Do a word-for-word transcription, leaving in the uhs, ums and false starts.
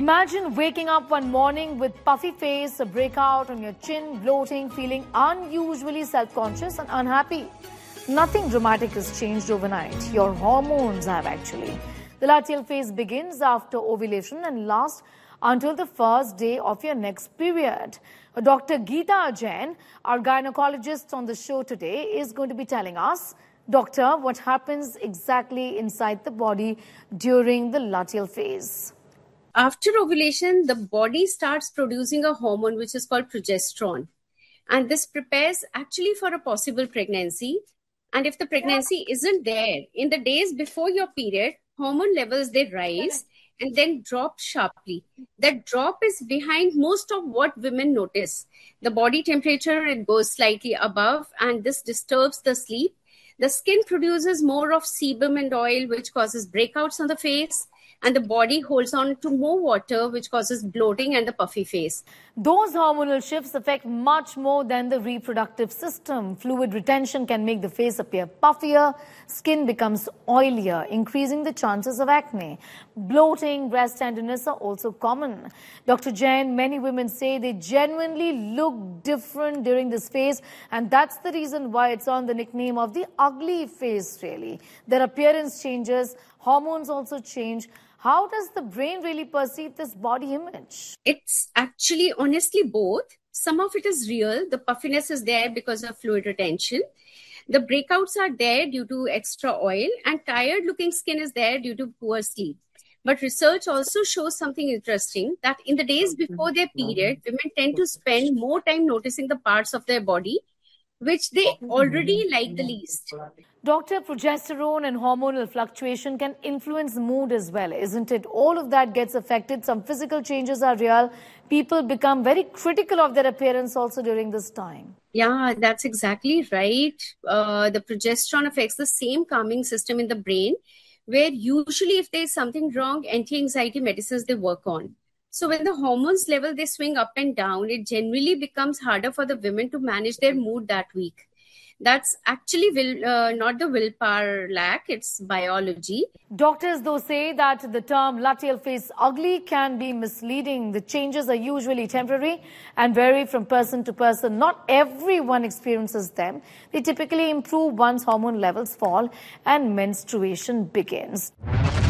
Imagine waking up one morning with puffy face, a breakout on your chin, bloating, feeling unusually self-conscious and unhappy. Nothing dramatic has changed overnight. Your hormones have actually. The luteal phase begins after ovulation and lasts until the first day of your next period. Doctor Geeta Jain, our gynecologist on the show today, is going to be telling us, Doctor, what happens exactly inside the body during the luteal phase. After ovulation, the body starts producing a hormone which is called progesterone. And this prepares actually for a possible pregnancy. And if the pregnancy isn't there, in the days before your period, hormone levels, they rise and then drop sharply. That drop is behind most of what women notice. The body temperature, it goes slightly above, and this disturbs the sleep. The skin produces more of sebum and oil, which causes breakouts on the face. And the body holds on to more water, which causes bloating and the puffy face. Those hormonal shifts affect much more than the reproductive system. Fluid retention can make the face appear puffier, skin becomes oilier, increasing the chances of acne. Bloating, breast tenderness are also common. Doctor Jain, many women say they genuinely look different during this phase, and that's the reason why it's on the nickname of the ugly phase, really. Their appearance changes, hormones also change. How does the brain really perceive this body image? It's actually honestly both. Some of it is real. The puffiness is there because of fluid retention. The breakouts are there due to extra oil, and tired looking skin is there due to poor sleep. But research also shows something interesting, that in the days before their period, women tend to spend more time noticing the parts of their body which they already like the least. Doctor, progesterone and hormonal fluctuation can influence mood as well, isn't it? All of that gets affected. Some physical changes are real. People become very critical of their appearance also during this time. Yeah, that's exactly right. Uh, the progesterone affects the same calming system in the brain, where usually if there's something wrong, anti-anxiety medicines they work on. So when the hormones level, they swing up and down, it generally becomes harder for the women to manage their mood that week. That's actually will, uh, not the willpower lack, it's biology. Doctors, though, say that the term luteal phase ugly can be misleading. The changes are usually temporary and vary from person to person. Not everyone experiences them. They typically improve once hormone levels fall and menstruation begins.